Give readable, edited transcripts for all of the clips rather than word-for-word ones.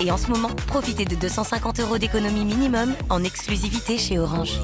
Et en ce moment, profitez de 250 € d'économie minimum en exclusivité chez Orange.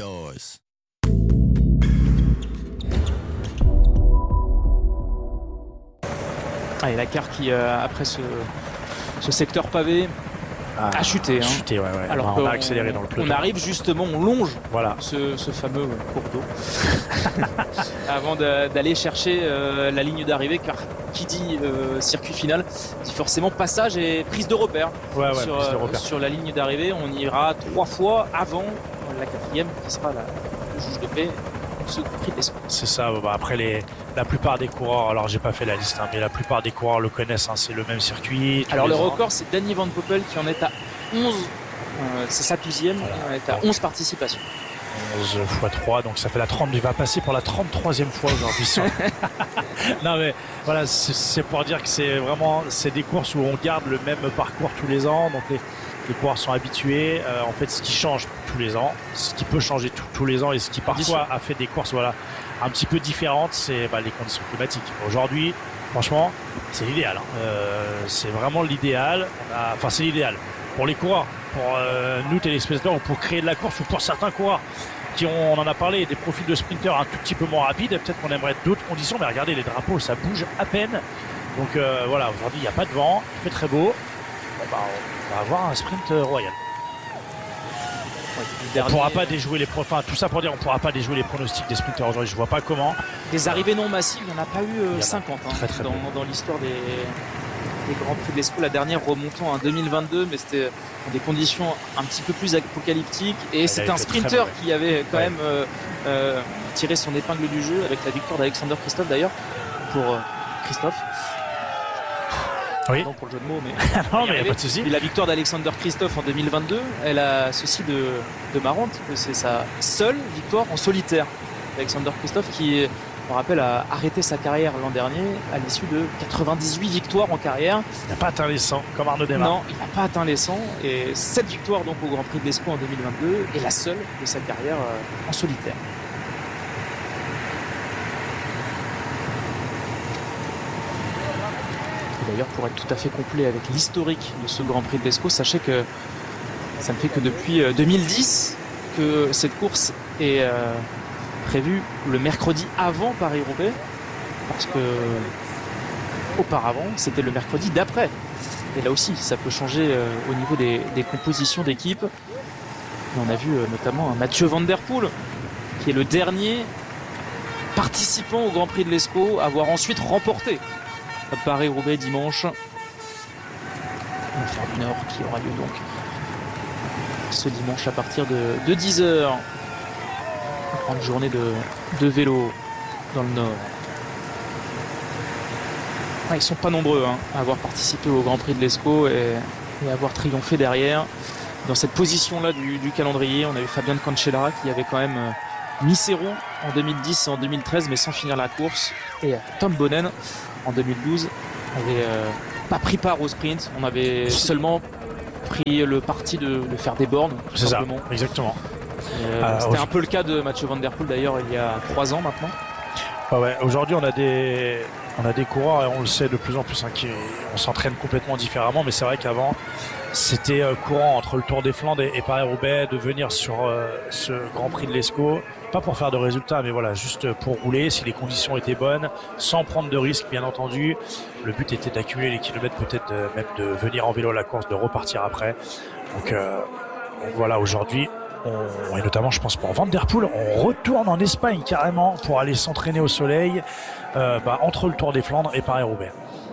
Et la Car qui, après ce secteur pavé, a chuté. Chuté, ouais. Alors on a accéléré dans le peloton. On arrive justement, on longe voilà. ce fameux cours d'eau avant d'aller chercher la ligne d'arrivée, car qui dit circuit final dit forcément passage et prise de repère. Prise de repère. Sur la ligne d'arrivée. On ira 3 fois avant la 4e qui sera le juge de paix. C'est ça. Après la plupart des coureurs, alors j'ai pas fait la liste, mais la plupart des coureurs le connaissent. C'est le même circuit. Alors le record, c'est Danny Van Poppel qui en est à 11. C'est sa 12e. Il est à 11 participations. 11 x 3, donc ça fait la 30. Il va passer pour la 33e fois aujourd'hui. Non mais voilà, c'est pour dire que c'est des courses où on garde le même parcours tous les ans. Donc les coureurs sont habitués. En fait, ce qui change tous les ans, ce qui peut changer tous les ans et ce qui parfois a fait des courses un petit peu différentes, c'est les conditions climatiques. Aujourd'hui, franchement, c'est l'idéal. C'est vraiment l'idéal. C'est l'idéal pour les coureurs, pour nous téléspectateurs, ou pour créer de la course, ou pour certains coureurs on en a parlé, des profils de sprinteurs un tout petit peu moins rapides. Peut-être qu'on aimerait d'autres conditions, mais regardez, les drapeaux, ça bouge à peine. Donc aujourd'hui, il n'y a pas de vent, il fait très beau. On va avoir un sprint royal. On pourra pas déjouer tout ça pour dire on pourra pas déjouer les pronostics des sprinteurs aujourd'hui. Je vois pas comment. Des arrivées non massives, il n'y en a pas eu 50 très dans l'histoire des Grands Prix de l'Escaut. La dernière remontant en 2022, mais c'était dans des conditions un petit peu plus apocalyptiques. Et c'était un sprinter qui avait quand même tiré son épingle du jeu avec la victoire d'Alexander Kristoff d'ailleurs pour Christophe. Oui. Non pour le jeu de mots, mais non, mais pas de souci. La victoire d'Alexander Kristoff en 2022, elle a ceci de marrant, que c'est sa seule victoire en solitaire. Alexander Kristoff qui, on rappelle, a arrêté sa carrière l'an dernier à l'issue de 98 victoires en carrière. Il n'a pas atteint les 100 comme Arnaud Démarre. Non, il n'a pas atteint les 100 et cette victoire donc au Grand Prix de l'Escaut en 2022 est la seule de sa carrière en solitaire. D'ailleurs, pour être tout à fait complet avec l'historique de ce Grand Prix de l'Escaut, sachez que ça ne fait que depuis 2010 que cette course est prévue le mercredi avant Paris-Roubaix, parce que auparavant c'était le mercredi d'après. Et là aussi, ça peut changer au niveau des compositions d'équipe. Et on a vu notamment un Mathieu Van Der Poel, qui est le dernier participant au Grand Prix de l'Escaut à avoir ensuite remporté Paris-Roubaix dimanche. L'Enfer du Nord qui aura lieu donc ce dimanche à partir de 10h. Grande journée de vélo dans le Nord. Ils sont pas nombreux à avoir participé au Grand Prix de l'Escaut et avoir triomphé derrière. Dans cette position-là du calendrier, on avait Fabien Cancellara qui avait quand même mis ses roues en 2010 et en 2013, mais sans finir la course. Et Tom Bonnen en 2012 avait pas pris part au sprint. On avait seulement pris le parti de faire des bornes. C'est ça, exactement. C'était un peu le cas de Mathieu Van Der Poel d'ailleurs il y a 3 ans maintenant. Aujourd'hui on a des coureurs et on le sait de plus en plus on s'entraîne complètement différemment, mais c'est vrai qu'avant c'était courant entre le Tour des Flandres et Paris-Roubaix de venir sur ce Grand Prix de l'Escaut, pas pour faire de résultats, mais voilà, juste pour rouler si les conditions étaient bonnes, sans prendre de risques bien entendu. Le but était d'accumuler les kilomètres, peut-être même de venir en vélo à la course, de repartir après. Donc voilà, aujourd'hui, et notamment je pense pour Van Der Poel, on retourne en Espagne carrément pour aller s'entraîner au soleil entre le Tour des Flandres et Paris-Roubaix.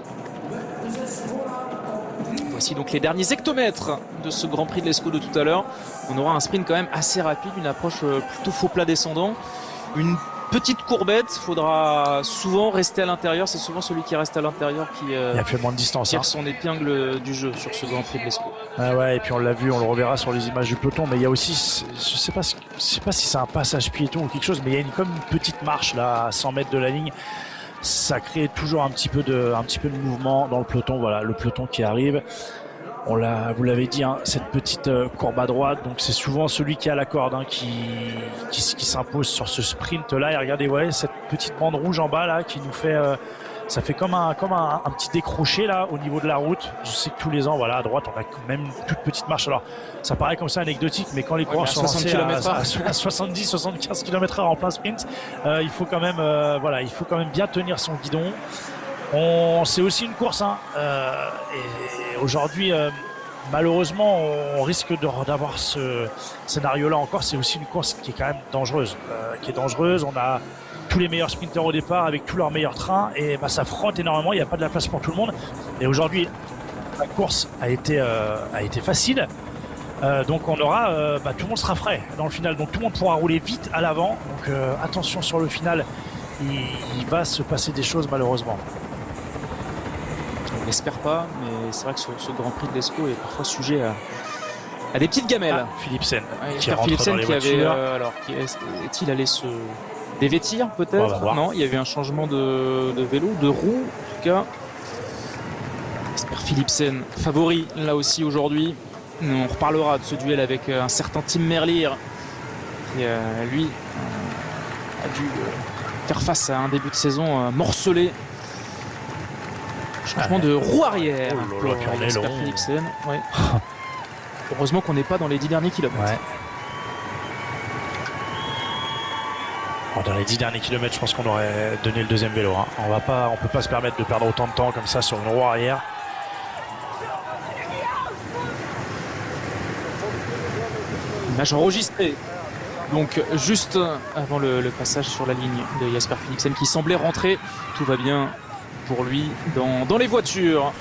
Voici donc les derniers hectomètres de ce Grand Prix de l'Escaut de tout à l'heure. On aura un sprint quand même assez rapide, une approche plutôt faux plat descendant, une petite courbette. Il faudra souvent rester à l'intérieur. C'est souvent celui qui reste à l'intérieur qui a fait moins de distance, tire son épingle du jeu sur ce Grand Prix de l'Escaut. Et puis on l'a vu, on le reverra sur les images du peloton, mais il y a aussi, je sais pas si c'est un passage piéton ou quelque chose, mais il y a comme une petite marche là à 100 mètres de la ligne. Ça crée toujours un petit peu de mouvement dans le peloton. Voilà, le peloton qui arrive. Vous l'avez dit, cette petite courbe à droite. Donc c'est souvent celui qui a la corde qui s'impose sur ce sprint là. Et regardez, cette petite bande rouge en bas là qui nous fait ça fait comme un petit décroché là au niveau de la route. Je sais que tous les ans, voilà, à droite, on a quand même une toute petite marche. Alors, ça paraît comme ça anecdotique, mais quand les coureurs sont lancés à 70-75 km/h en plein sprint, il faut quand même, il faut quand même bien tenir son guidon. C'est aussi une course, hein, et aujourd'hui, malheureusement, on risque d'avoir ce scénario-là encore. C'est aussi une course qui est quand même dangereuse, On a tous les meilleurs sprinters au départ avec tous leurs meilleurs trains et ça frotte énormément. Il n'y a pas de la place pour tout le monde. Et aujourd'hui, la course a été facile. Donc on aura, tout le monde sera frais dans le final. Donc tout le monde pourra rouler vite à l'avant. Donc attention sur le final, il va se passer des choses malheureusement. On l'espère pas, mais c'est vrai que ce Grand Prix de l'Escaut est parfois sujet à des petites gamelles. Philipsen, qui rentre dans les voitures. Est-il allé se dévêtir peut-être? Non, il y avait un changement de vélo, de roue en tout cas. J'espère Philipsen favori là aussi aujourd'hui. On reparlera de ce duel avec un certain Tim Merlier qui lui a dû faire face à un début de saison morcelé. Changement de roue arrière pour Jasper Philipsen. Ouais. Heureusement qu'on n'est pas dans les 10 derniers kilomètres. Ouais. Alors dans les 10 derniers kilomètres, je pense qu'on aurait donné le deuxième vélo. Hein. On peut pas se permettre de perdre autant de temps comme ça sur une roue arrière. Image enregistrée. Donc juste avant le passage sur la ligne de Jasper Philipsen qui semblait rentrer. Tout va bien pour lui dans les voitures.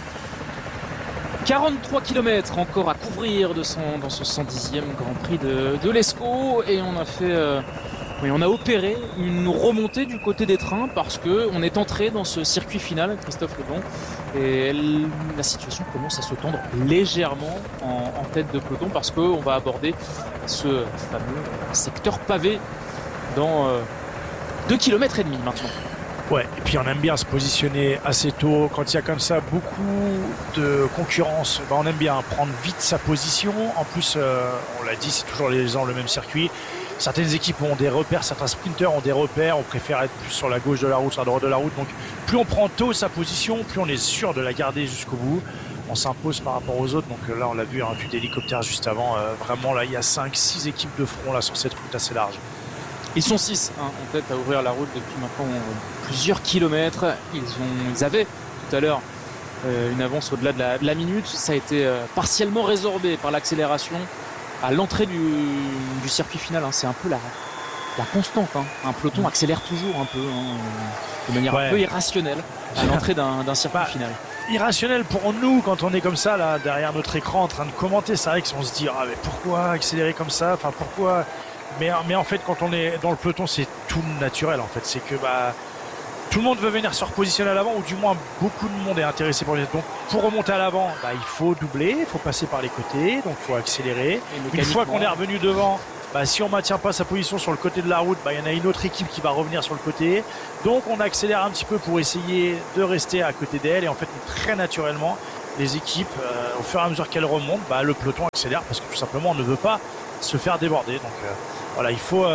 43 km encore à couvrir dans ce 110e Grand Prix de l'Escaut et on a opéré une remontée du côté des trains parce qu'on est entré dans ce circuit final, Christophe Lebon, et la situation commence à se tendre légèrement en tête de peloton parce qu'on va aborder ce fameux secteur pavé dans 2,5 km maintenant. Ouais, et puis on aime bien se positionner assez tôt. Quand il y a comme ça beaucoup de concurrence, on aime bien prendre vite sa position. En plus, on l'a dit, c'est toujours les ans le même circuit. Certaines équipes ont des repères, certains sprinters ont des repères. On préfère être plus sur la gauche de la route, sur la droite de la route. Donc plus on prend tôt sa position, plus on est sûr de la garder jusqu'au bout. On s'impose par rapport aux autres. Donc là, on l'a vu, un vue d'hélicoptère juste avant. Vraiment, là, il y a 5-6 équipes de front là, sur cette route assez large. Ils sont 6 en tête à ouvrir la route depuis maintenant plusieurs kilomètres. Ils avaient tout à l'heure une avance au-delà de la minute. Ça a été partiellement résorbé par l'accélération à l'entrée du circuit final. C'est un peu la constante. Un peloton accélère toujours un peu, de manière un peu irrationnelle à l'entrée d'un circuit final. Irrationnel pour nous quand on est comme ça là derrière notre écran en train de commenter. C'est vrai qu'on se dit mais pourquoi accélérer comme ça? Enfin pourquoi? Mais en fait, quand on est dans le peloton, c'est tout naturel. En fait, c'est que tout le monde veut venir se repositionner à l'avant, ou du moins beaucoup de monde est intéressé pour les. Donc, pour remonter à l'avant, il faut doubler, il faut passer par les côtés, donc il faut accélérer. Une fois qu'on est revenu devant, si on maintient pas sa position sur le côté de la route, il y en a une autre équipe qui va revenir sur le côté. Donc, on accélère un petit peu pour essayer de rester à côté d'elle. Et en fait, très naturellement, les équipes, au fur et à mesure qu'elles remontent, le peloton accélère parce que tout simplement, on ne veut pas se faire déborder. Donc voilà, il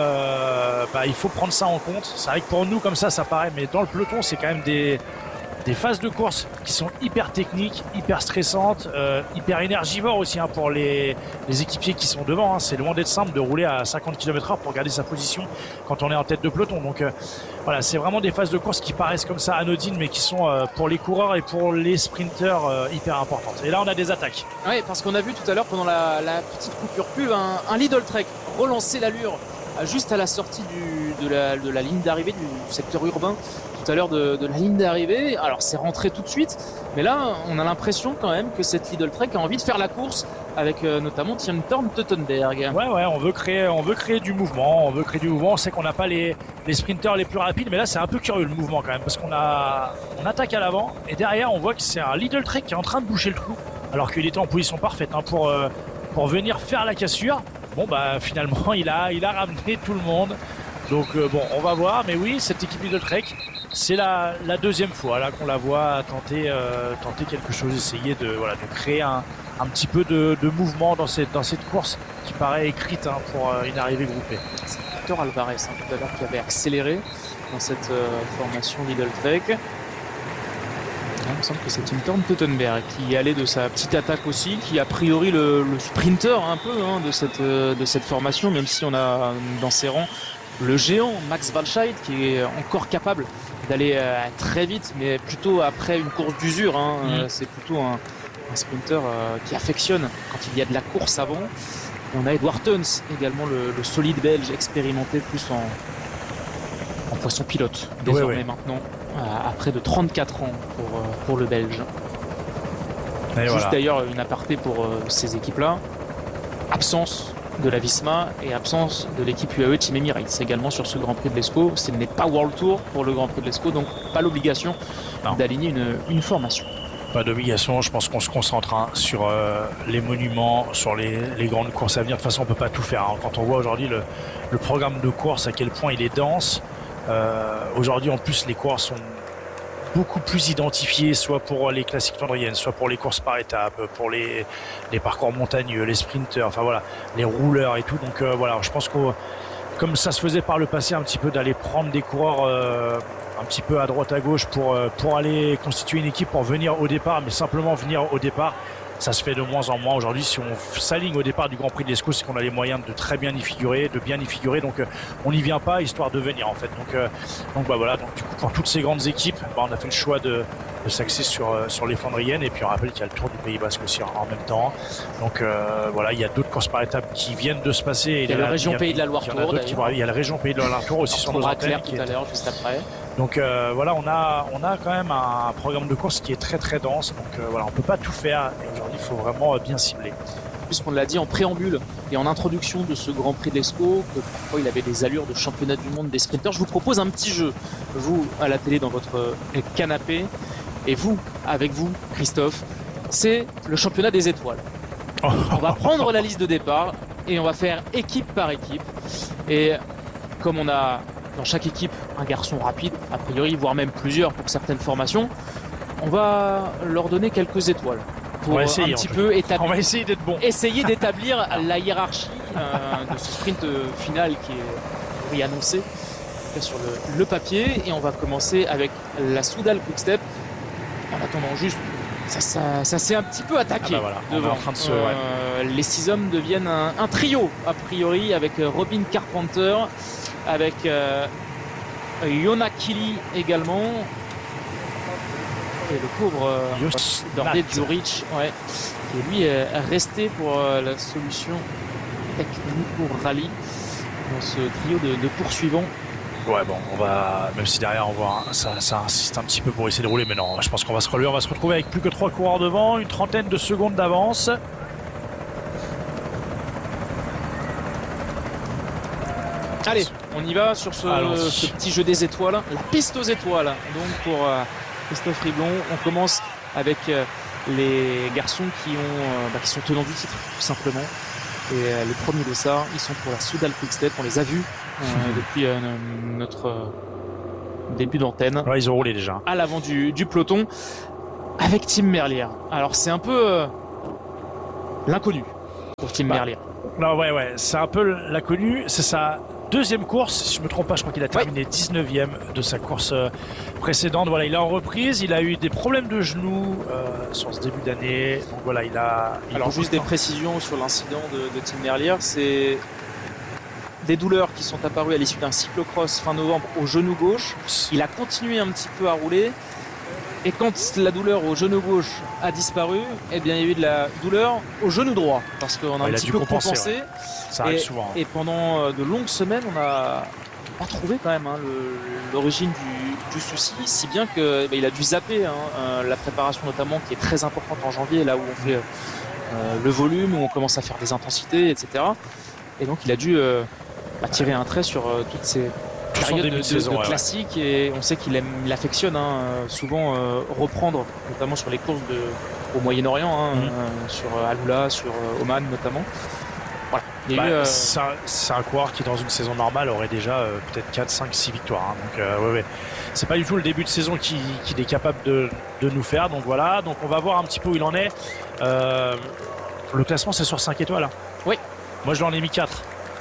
faut prendre ça en compte. C'est vrai que pour nous comme ça paraît, mais dans le peloton c'est quand même des phases de course qui sont hyper techniques, hyper stressantes, hyper énergivores aussi pour les équipiers qui sont devant. C'est loin d'être simple de rouler à 50 km/h pour garder sa position quand on est en tête de peloton. Donc voilà, c'est vraiment des phases de course qui paraissent comme ça anodines, mais qui sont pour les coureurs et pour les sprinteurs hyper importantes. Et là, on a des attaques. Oui, parce qu'on a vu tout à l'heure pendant la petite coupure pub un Lidl Trek relancer l'allure juste à la sortie de la ligne d'arrivée du secteur urbain. Tout à l'heure de la ligne d'arrivée. Alors c'est rentré tout de suite, mais là on a l'impression quand même que cette Lidl Trek a envie de faire la course avec notamment Tien Thorn Teutenberg. Ouais, on veut créer du mouvement, on sait qu'on n'a pas les sprinters les plus rapides, mais là c'est un peu curieux le mouvement quand même, parce on attaque à l'avant et derrière on voit que c'est un Lidl Trek qui est en train de boucher le trou, alors qu'il était en position parfaite pour venir faire la cassure. Bon finalement il a ramené tout le monde. Donc on va voir, mais oui, cette équipe Lidl Trek, c'est la deuxième fois là qu'on la voit tenter quelque chose, essayer de créer un petit peu de mouvement dans cette course qui paraît écrite pour une arrivée groupée. C'est Victor Alvarez tout à l'heure qui avait accéléré dans cette formation Lidl Trek. semble que c'est Tim Thornton-Teutenberg qui allait de sa petite attaque aussi, qui a priori le sprinter un peu de cette formation, même si on a dans ses rangs le géant Max Walscheid qui est encore capable d'aller très vite, mais plutôt après une course d'usure. C'est plutôt un sprinter qui affectionne quand il y a de la course avant. Et on a Edward Teuns, également le solide belge expérimenté plus en poisson pilote désormais maintenant, à près de 34 ans pour le belge. Et juste d'ailleurs une aparté pour ces équipes-là, absence de la Visma et absence de l'équipe UAE Team Emirates également sur ce Grand Prix de l'Escaut. Ce n'est pas World Tour pour le Grand Prix de l'Escaut, donc pas l'obligation d'aligner une formation. Pas d'obligation, je pense qu'on se concentre sur les monuments, sur les grandes courses à venir. De toute façon, on peut pas tout faire. Quand on voit aujourd'hui le programme de course, à quel point il est dense. Aujourd'hui, en plus, les courses sont beaucoup plus identifiées, soit pour les classiques flandriennes, soit pour les courses par étapes, pour les parcours montagneux, les sprinters, enfin voilà, les rouleurs et tout. Donc voilà, je pense que comme ça se faisait par le passé un petit peu d'aller prendre des coureurs un petit peu à droite à gauche pour aller constituer une équipe pour venir au départ, mais simplement venir au départ, ça se fait de moins en moins. Aujourd'hui, si on s'aligne au départ du Grand Prix de l'Escaut, c'est qu'on a les moyens de très bien y figurer, donc on n'y vient pas histoire de venir en fait. Donc voilà, donc du coup pour toutes ces grandes équipes, on a fait le choix de s'axer sur les Flandriennes, et puis on rappelle qu'il y a le Tour du Pays Basque aussi en même temps. Donc voilà, il y a d'autres courses par étapes qui viennent de se passer. Il y a la région Pays de la Loire Tour. Il y a la région Pays de la Loire Tour aussi sur nos antennes tout à l'heure, juste après. Donc voilà, on a quand même un programme de course qui est très très dense. Donc voilà, on peut pas tout faire. Et aujourd'hui, il faut vraiment bien cibler. Puisqu'on l'a dit en préambule et en introduction de ce Grand Prix de l'Escaut, que parfois il avait des allures de championnat du monde des sprinters, je vous propose un petit jeu. Vous, à la télé, dans votre canapé, et vous, avec vous, Christophe, c'est le championnat des étoiles. On va prendre la liste de départ et on va faire équipe par équipe. Et comme on a dans chaque équipe un garçon rapide, a priori, voire même plusieurs pour certaines formations, on va leur donner quelques étoiles pour essayer, un petit peu établir. On va essayer d'être bon. Essayer d'établir la hiérarchie de ce sprint final qui est annoncé sur le papier. Et on va commencer avec la Soudal Quick-Step. En attendant juste, ça s'est un petit peu attaqué. Voilà, devant. On est en train de les 6 hommes deviennent un trio, a priori, avec Robin Carpenter, avec Yona Kili également, et le pauvre Dordet Djuric, qui lui est resté pour la solution technique pour rallye dans ce trio de poursuivants. Ouais, bon, on va, même si derrière on voit ça insiste un petit peu pour essayer de rouler, mais non, je pense qu'on va se relever, on va se retrouver avec plus que 3 coureurs devant, une trentaine de secondes d'avance. Allez, on y va sur ce petit jeu des étoiles, la piste aux étoiles. Donc pour Christophe Riblon, on commence avec les garçons qui sont tenants du titre, tout simplement. Et les premiers de ça, ils sont pour la Soudal Quick-Step, on les a vus depuis notre début d'antenne. Ouais, ils ont roulé déjà. À l'avant du peloton, avec Tim Merlier. Alors c'est un peu l'inconnu pour Tim Merlier. Non, ouais, c'est un peu l'inconnu, c'est sa deuxième course, si je me trompe pas, je crois qu'il a terminé 19e de sa course précédente. Voilà, il est en reprise, il a eu des problèmes de genoux sur ce début d'année. Donc voilà, Alors juste des précisions sur l'incident de Tim Merlier, c'est des douleurs qui sont apparues à l'issue d'un cyclocross fin novembre au genou gauche. Il a continué un petit peu à rouler. Et quand la douleur au genou gauche a disparu, eh bien, il y a eu de la douleur au genou droit. Parce qu'on a un petit peu compensé. Ouais. Ça arrive souvent. Et pendant de longues semaines, on n'a pas trouvé quand même l'origine du souci. Si bien qu'il a dû zapper la préparation notamment qui est très importante en janvier, là où on fait le volume, où on commence à faire des intensités, etc. Et donc il a dû tirer un trait sur toutes ces période de classique, et on sait qu'il affectionne souvent reprendre, notamment sur les courses au Moyen-Orient, sur Alula, sur Oman notamment. Voilà. C'est un coureur qui dans une saison normale aurait déjà peut-être 4, 5, 6 victoires. Donc c'est pas du tout le début de saison qu'il est capable de nous faire. Donc voilà, donc on va voir un petit peu où il en est. Le classement c'est sur 5 étoiles. Oui. Moi je l'en ai mis 4.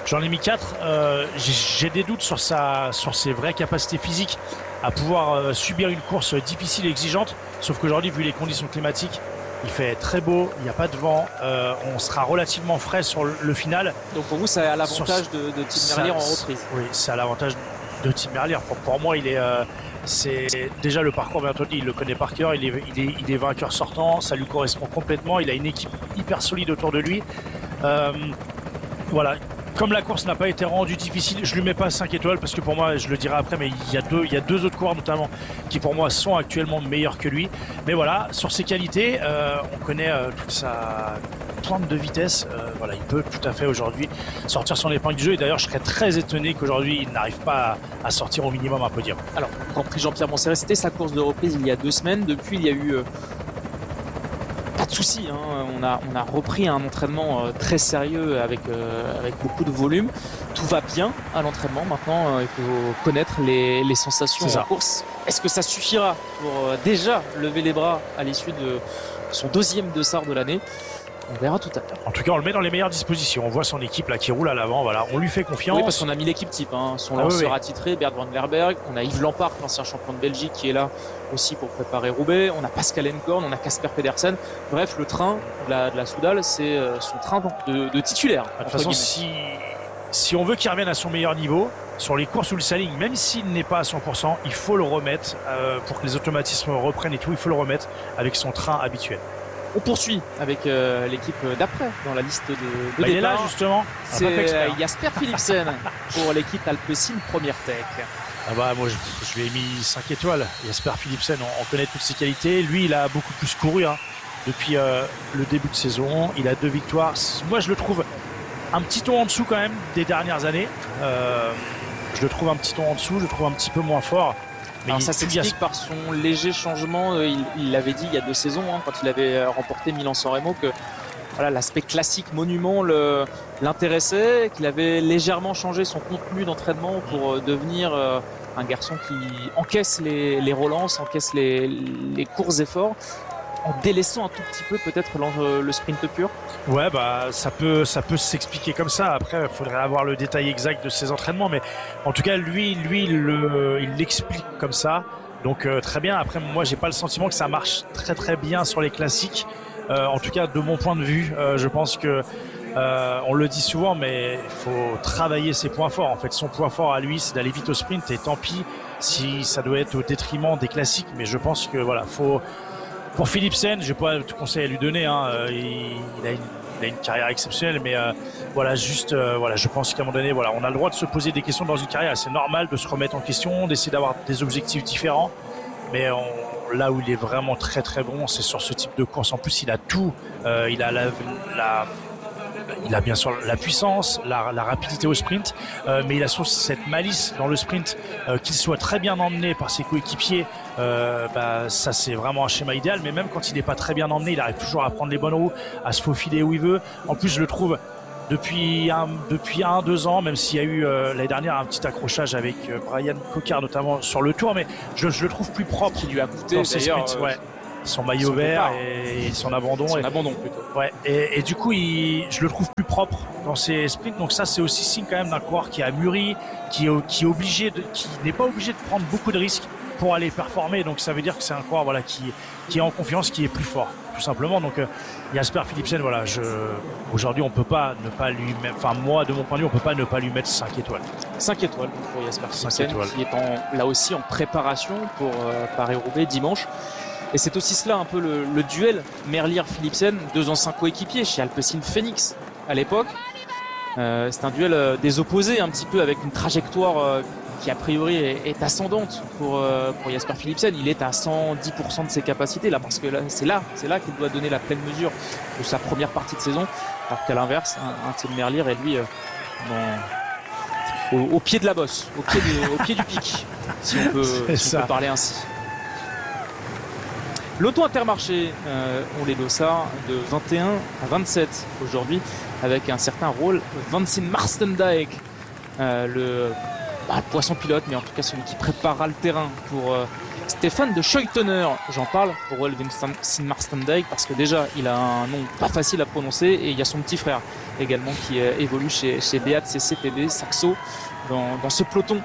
J'en ai mis 4. J'ai des doutes sur ses vraies capacités physiques à pouvoir subir une course difficile et exigeante. Sauf qu'aujourd'hui, vu les conditions climatiques, il fait très beau, il n'y a pas de vent, on sera relativement frais sur le final. Donc pour vous, ça a l'avantage de Tim Merlier en reprise. Oui, c'est à l'avantage de Tim Merlier. Pour moi, c'est déjà le parcours, bien entendu, il le connaît par cœur, il est vainqueur sortant, ça lui correspond complètement, il a une équipe hyper solide autour de lui. Voilà. Comme la course n'a pas été rendue difficile, je lui mets pas 5 étoiles parce que pour moi, je le dirai après, mais il y a deux autres coureurs notamment qui pour moi sont actuellement meilleurs que lui. Mais voilà, sur ses qualités, on connaît toute sa pointe de vitesse. Voilà, il peut tout à fait aujourd'hui sortir son épingle du jeu. Et d'ailleurs, je serais très étonné qu'aujourd'hui, il n'arrive pas à sortir au minimum un podium. Alors, Grand Prix Jean-Pierre Montserrat, c'était sa course de reprise il y a 2 semaines. Depuis, il y a eu pas de souci, hein. On a repris un entraînement très sérieux avec beaucoup de volume. Tout va bien à l'entraînement. Maintenant, il faut connaître les sensations en course. Est-ce que ça suffira pour déjà lever les bras à l'issue de son 2e dossard de l'année? On verra tout à l'heure. En tout cas, on le met dans les meilleures dispositions. On voit son équipe là qui roule à l'avant. Voilà, on lui fait confiance. Oui, parce qu'on a mis l'équipe type. Hein. Son lanceur attitré, Bert Van Lerberg. On a Yves Lampaert, l'ancien champion de Belgique, qui est là aussi pour préparer Roubaix. On a Pascal Enkorn, on a Casper Pedersen. Bref, le train de la Soudal, c'est son train de titulaire. De toute façon, si on veut qu'il revienne à son meilleur niveau, sur les courses où il s'aligne, même s'il n'est pas à 100%, il faut le remettre pour que les automatismes reprennent et tout. Il faut le remettre avec son train habituel. On poursuit avec l'équipe d'après dans la liste de départ. Il est là justement. C'est Jasper Philipsen pour l'équipe Alpecin Première Tech. Ah bah moi je lui ai mis 5 étoiles. Jasper Philipsen, on connaît toutes ses qualités. Lui, il a beaucoup plus couru depuis le début de saison. Il a 2 victoires. Moi, je le trouve un petit ton en dessous quand même des dernières années. Je le trouve un petit ton en dessous. Je le trouve un petit peu moins fort. Alors ça s'explique par son léger changement. Il l'avait dit il y a 2 saisons, quand il avait remporté Milan-San Remo, que voilà, l'aspect classique monument l'intéressait, qu'il avait légèrement changé son contenu d'entraînement pour devenir un garçon qui encaisse les relances, encaisse les courts efforts, en délaissant un tout petit peu peut-être le sprint pur. Ouais, bah ça peut s'expliquer comme ça. Après, il faudrait avoir le détail exact de ses entraînements, mais en tout cas, lui, il l'explique comme ça. Donc très bien. Après, moi, j'ai pas le sentiment que ça marche très très bien sur les classiques. En tout cas, de mon point de vue, je pense que on le dit souvent, mais il faut travailler ses points forts. En fait, son point fort à lui, c'est d'aller vite au sprint. Et tant pis si ça doit être au détriment des classiques. Mais je pense que voilà, pour Philipsen, je n'ai pas de conseil à lui donner. Il a une carrière exceptionnelle, mais voilà, je pense qu'à un moment donné, voilà, on a le droit de se poser des questions dans une carrière. C'est normal de se remettre en question, d'essayer d'avoir des objectifs différents. Mais là où il est vraiment très très bon, c'est sur ce type de course. En plus, il a tout. Il a bien sûr la puissance, la rapidité au sprint, mais il a surtout cette malice dans le sprint, qu'il soit très bien emmené par ses coéquipiers. Ça c'est vraiment un schéma idéal, mais même quand il n'est pas très bien emmené, il arrive toujours à prendre les bonnes roues, à se faufiler où il veut. En plus, je le trouve depuis 1-2 ans, même s'il y a eu l'année dernière un petit accrochage avec Brian Cocard notamment sur le Tour, mais je le trouve plus propre. Qui lui a coûté dans ses sprints. Ouais. Son maillot vert et son abandon. Son abandon plutôt. Ouais. Et du coup, je le trouve plus propre dans ses sprints. Donc ça, c'est aussi signe quand même d'un coureur qui a mûri, qui n'est pas obligé de prendre beaucoup de risques pour aller performer. Donc ça veut dire que c'est un coureur voilà qui est en confiance, qui est plus fort, tout simplement. Donc Jasper Philipsen, voilà, aujourd'hui on peut pas ne pas lui mettre, enfin moi de mon point de vue, on peut pas ne pas lui mettre 5 étoiles. 5 étoiles pour Jasper Philipsen, qui est là aussi en préparation pour Paris-Roubaix dimanche. Et c'est aussi cela un peu le duel Merlier-Philipsen, 2 anciens coéquipiers chez Alpecin Phoenix à l'époque. C'est un duel des opposés un petit peu, avec une trajectoire qui a priori est ascendante pour Jasper Philipsen. Il est à 110% de ses capacités là, parce que c'est là qu'il doit donner la pleine mesure de sa première partie de saison, alors qu'à l'inverse, un Tim Merlier est lui au pied de la bosse, au pied du pic, si on peut parler ainsi. L'auto Intermarché, on les dossards de 21 à 27 aujourd'hui, avec un certain rôle Vincent Marstendijk, le poisson pilote, mais en tout cas celui qui préparera le terrain pour Stéphane de Scheutener. J'en parle pour Wolfgang Sinmarstendijk parce que déjà il a un nom pas facile à prononcer et il y a son petit frère également qui évolue chez Beat CCPB Saxo dans ce peloton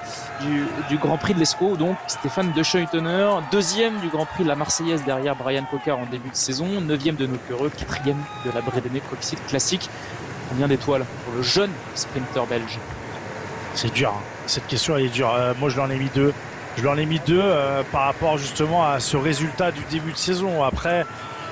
du Grand Prix de l'Escaut. Donc Stéphane de Scheutener, deuxième du Grand Prix de la Marseillaise derrière Brian Cocard en début de saison, 9e de Nocureux, 4e de la Bredene Coxide Classique. Combien d'étoiles pour le jeune sprinter belge? C'est dur, hein. Cette question elle est dure. Moi je lui en ai mis 2. Je lui en ai mis 2 par rapport justement à ce résultat du début de saison. Après,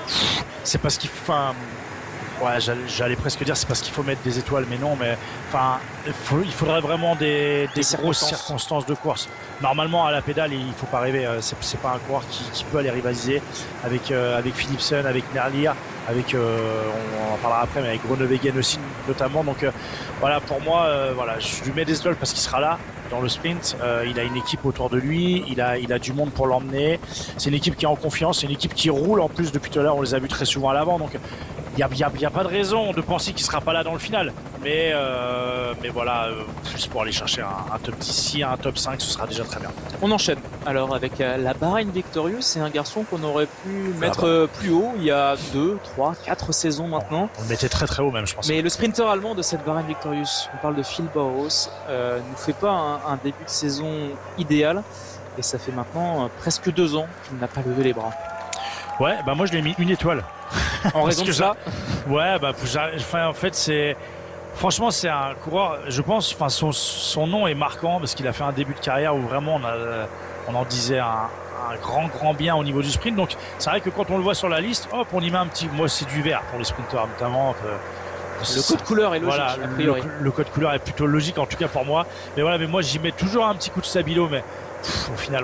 c'est parce qu'il faut... Ouais, j'allais presque dire c'est parce qu'il faut mettre des étoiles, mais non, mais enfin, il faudrait vraiment des grosses circonstances de course. Normalement, à la pédale, il faut pas rêver. C'est pas un coureur qui peut aller rivaliser avec Philipsen, avec Merlier, avec on en parlera après, mais avec Groenewegen aussi notamment. Donc voilà, pour moi, voilà, je lui mets des étoiles parce qu'il sera là dans le sprint. Il a une équipe autour de lui, il a du monde pour l'emmener. C'est une équipe qui est en confiance, c'est une équipe qui roule en plus depuis tout à l'heure. On les a vus très souvent à l'avant, donc. Il y a pas de raison de penser qu'il sera pas là dans le final, mais voilà, plus pour aller chercher un top 10, si un top 5, ce sera déjà très bien. On enchaîne alors avec la Bahrain Victorious. C'est un garçon qu'on aurait pu mettre plus haut il y a 2, 3, 4 saisons maintenant. On le mettait très très haut même, je pense. Mais le sprinter allemand de cette Bahrain Victorious, on parle de Phil Bauhaus, nous fait pas un début de saison idéal, et ça fait maintenant presque 2 ans qu'il n'a pas levé les bras. Ouais, bah moi je lui ai mis 1 étoile. En raison de ça. Ouais, bah en fait franchement c'est un coureur, je pense, enfin son nom est marquant parce qu'il a fait un début de carrière où vraiment on en disait un grand bien au niveau du sprint. Donc c'est vrai que quand on le voit sur la liste, hop, on y met un petit, moi c'est du vert pour les sprinteurs notamment. Le code couleur est logique. Voilà, a priori. Le code couleur est plutôt logique en tout cas pour moi. Mais voilà, mais moi j'y mets toujours un petit coup de stabilo, mais au final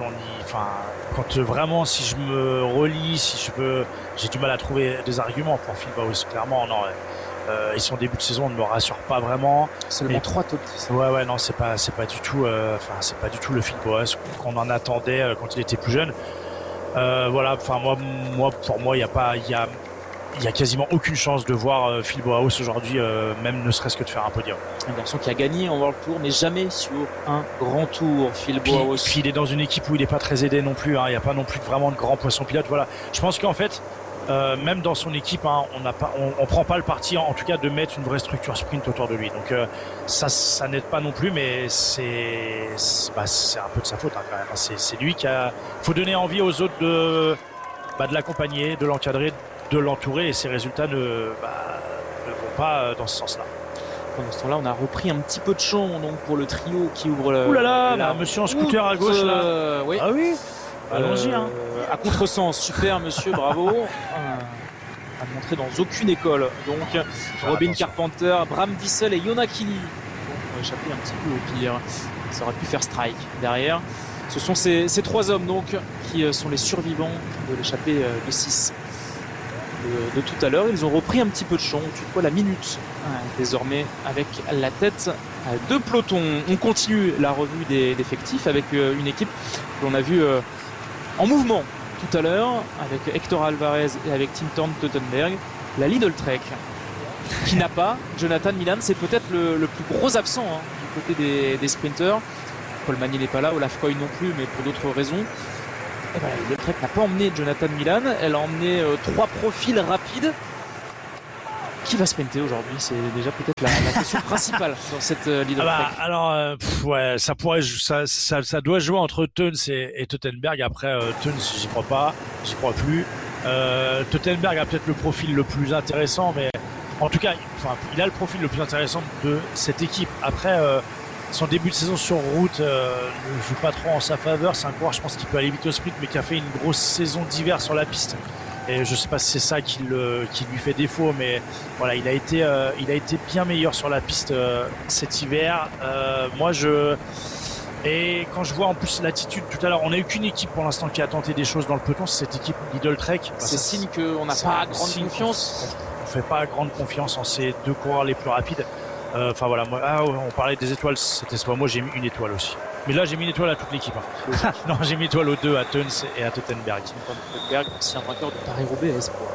quand vraiment si je me relis, j'ai du mal à trouver des arguments pour Phil Bauhaus. Clairement, non. Et son début de saison ne me rassure pas vraiment. Seulement 3 top 10. Ouais, non, c'est pas du tout, c'est pas du tout le Phil Bauhaus qu'on en attendait quand il était plus jeune. Voilà, enfin pour moi, il y a quasiment aucune chance de voir Phil Bauhaus aujourd'hui, même ne serait-ce que de faire un podium. Un garçon qui a gagné en World Tour, mais jamais sur un grand tour, Phil Bauhaus. Puis il est dans une équipe où il n'est pas très aidé non plus. Il n'y a pas non plus vraiment de grands poissons pilotes. Voilà. Je pense qu'en fait, même dans son équipe, on prend pas le parti, en tout cas, de mettre une vraie structure sprint autour de lui. Donc ça n'aide pas non plus, mais c'est un peu de sa faute quand même. C'est lui qui a. Faut donner envie aux autres de l'accompagner, de l'encadrer, de l'entourer, et ses résultats ne vont pas dans ce sens-là. Pendant ce temps-là, on a repris un petit peu de champ donc pour le trio qui ouvre Ouh là là, monsieur en scooter à gauche là. Oui. Ah oui. Allons-y. À contresens, super monsieur, bravo. À montrer dans aucune école. Donc Robin Carpenter, Bram Dissel et Yona Kili vont échapper un petit peu au pire. Ça aurait pu faire strike derrière. Ce sont ces 3 hommes donc qui sont les survivants de l'échappée de 6 de tout à l'heure. Ils ont repris un petit peu de champ, tu la minute désormais avec la tête de peloton. On continue la revue des effectifs avec une équipe que l'on a vue en mouvement tout à l'heure avec Hector Alvarez et avec Tim Thorn Teutenberg. La Lidl Trek qui n'a pas Jonathan Milan, c'est peut-être le plus gros absent du côté des sprinters. Coleman n'est pas là, Olaf Koy non plus, mais pour d'autres raisons. Et ben, la Lidl Trek n'a pas emmené Jonathan Milan, elle a emmené 3 profils rapides. Qui va sprinter aujourd'hui? C'est déjà peut-être la question principale dans cette Lidl Trek. Alors, ouais, ça doit jouer entre Teuns et Teutenberg. Après, Teuns, j'y crois plus. Teutenberg a peut-être le profil le plus intéressant, mais en tout cas, il a le profil le plus intéressant de cette équipe. Après, son début de saison sur route ne joue pas trop en sa faveur. C'est un coureur, je pense, qui peut aller vite au sprint, mais qui a fait une grosse saison d'hiver sur la piste. Et je sais pas si c'est ça qui lui fait défaut, mais voilà, il a été bien meilleur sur la piste cet hiver. Et quand je vois en plus l'attitude tout à l'heure, on n'a eu qu'une équipe pour l'instant qui a tenté des choses dans le peloton, c'est cette équipe Lidl Trek. C'est signe qu'on n'a pas grande confiance. On fait pas grande confiance en ces 2 coureurs les plus rapides. Enfin voilà, on parlait des étoiles, c'était soit moi j'ai mis 1 étoile aussi. Mais là j'ai mis 1 étoile à toute l'équipe. Non, j'ai mis 1 étoile aux 2, à Teuns et à Teutenberg. Teutenberg, ancien vainqueur de Paris-Roubaix à espoir.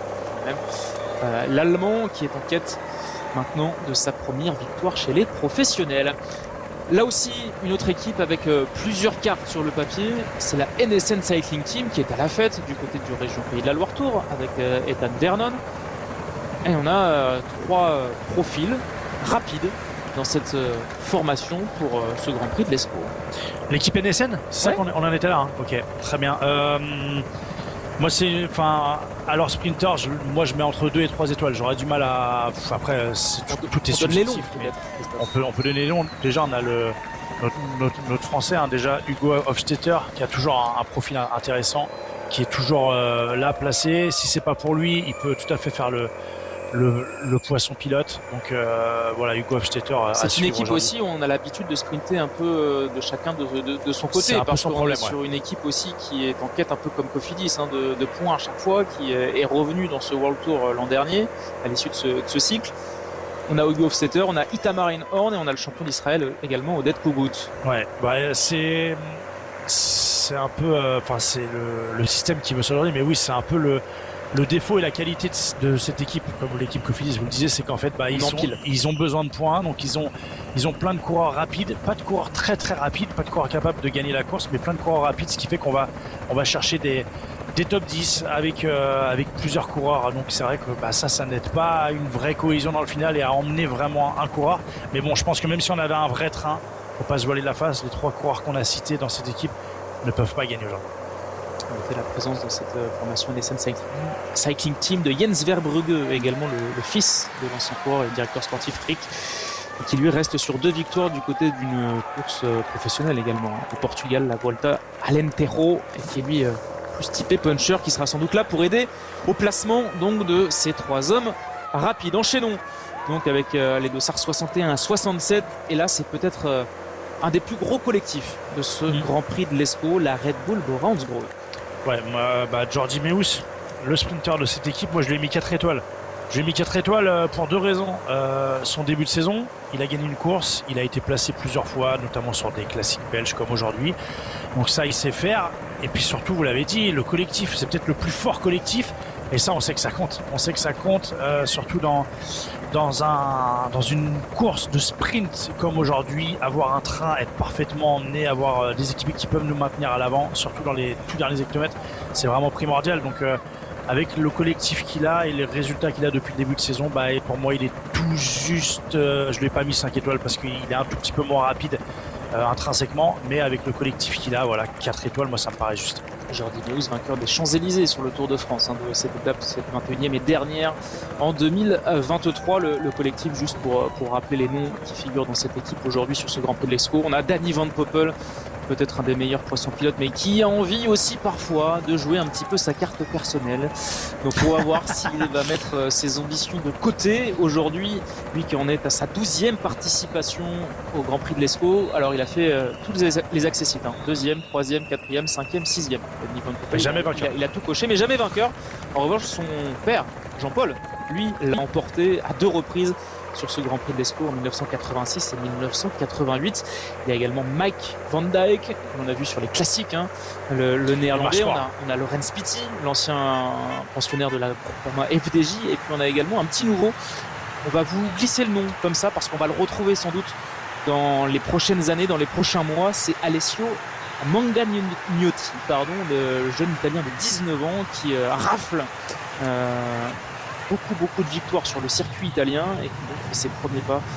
L'Allemand qui est en quête maintenant de sa première victoire chez les professionnels. Là aussi, une autre équipe avec plusieurs cartes sur le papier, c'est la NSN Cycling Team qui est à la fête du côté du région Pays de la Loire Tour avec Ethan Vernon. Et on a 3 profils rapides dans cette formation pour ce Grand Prix de l'Escaut. L'équipe NSN, c'est ça qu'on en était là, hein. Ok, très bien. Moi, alors sprinter, moi je mets entre 2 et 3 étoiles. J'aurais du mal à. Après, tout est subjectif. On peut donner les noms. Déjà, on a notre Français, hein, déjà Hugo Hofstetter, qui a toujours un profil intéressant, qui est toujours là placé. Si c'est pas pour lui, il peut tout à fait faire le poisson pilote. Donc voilà, Hugo Hofstetter. C'est une équipe aussi où on a l'habitude de sprinter un peu de chacun de son côté, parce qu'on est sur une équipe aussi qui est en quête un peu comme Cofidis, hein, de points à chaque fois, qui est revenu dans ce World Tour l'an dernier à l'issue de ce cycle. On a Hugo Hofstetter, on a Itamar Horn et on a le champion d'Israël également, Oded Kogut. Ouais, c'est un peu, c'est le système qui veut s'organiser, mais oui, c'est un peu le défaut et la qualité de cette équipe, comme l'équipe Cofidis vous le disiez, c'est qu'en fait, ils ont besoin de points, donc ils ont plein de coureurs rapides, pas de coureurs très très rapides, pas de coureurs capables de gagner la course, mais plein de coureurs rapides, ce qui fait qu'on va chercher des top 10 avec plusieurs coureurs. Donc c'est vrai que ça n'aide pas à une vraie cohésion dans le final et à emmener vraiment un coureur. Mais bon, je pense que même si on avait un vrai train, faut pas se voiler la face, les 3 coureurs qu'on a cités dans cette équipe ne peuvent pas gagner aujourd'hui. On la présence de cette formation NSN Cycling Team de Jens Verbrugge, également le fils de l'ancien coureur et directeur sportif Rick, qui lui reste sur 2 victoires du côté d'une course professionnelle également, hein, au Portugal, la Volta Alentejo, et qui est lui plus typé puncher, qui sera sans doute là pour aider au placement donc de ces 3 hommes rapides. Enchaînons donc avec les dossards 61 à 67, et là c'est peut-être un des plus gros collectifs de ce Grand Prix de l'Escaut, la Red Bull Bora Hansgrohe. Ouais, Jordi Meus, le sprinter de cette équipe, moi je lui ai mis 4 étoiles. Je lui ai mis 4 étoiles pour 2 raisons. Son début de saison, il a gagné une course, il a été placé plusieurs fois, notamment sur des classiques belges comme aujourd'hui. Donc ça, il sait faire. Et puis surtout, vous l'avez dit, le collectif, c'est peut-être le plus fort collectif. Et ça, on sait que ça compte. On sait que ça compte, surtout dans une course de sprint comme aujourd'hui, avoir un train, être parfaitement emmené, avoir des équipiers qui peuvent nous maintenir à l'avant, surtout dans les tout derniers hectomètres, c'est vraiment primordial. Donc avec le collectif qu'il a et les résultats qu'il a depuis le début de saison, et pour moi il est tout juste, je lui ai pas mis 5 étoiles parce qu'il est un tout petit peu moins rapide intrinsèquement, mais avec le collectif qu'il a, voilà, 4 étoiles, moi ça me paraît juste. Jordi Meus, vainqueur des Champs-Élysées sur le Tour de France, de cette étape, cette 21e et dernière en 2023. Le collectif, juste pour rappeler les noms qui figurent dans cette équipe aujourd'hui sur ce Grand Prix de l'Escaut. On a Danny Van Poppel, peut-être un des meilleurs poissons pilotes, mais qui a envie aussi parfois de jouer un petit peu sa carte personnelle. Donc on va voir s'il va mettre ses ambitions de côté aujourd'hui, lui qui en est à sa 12e participation au Grand Prix de l'Escaut. Alors il a fait tous les accessibles, 2e, 3e, 4e, 5e, 6e. Jamais vainqueur. Il a tout coché, mais jamais vainqueur. En revanche, son père, Jean-Paul, lui, l'a emporté à 2 reprises sur ce Grand Prix de l'Escaut en 1986 et 1988. Il y a également Mike Van Dijk, on a vu sur les classiques, le néerlandais. On a Laurens Pitty, l'ancien pensionnaire de la Groupama FDJ, et puis on a également un petit nouveau. On va vous glisser le nom comme ça parce qu'on va le retrouver sans doute dans les prochaines années, dans les prochains mois. C'est Alessio Mangagnotti, le jeune Italien de 19 ans qui rafle beaucoup de victoires sur le circuit italien et qui donc fait ses premiers pas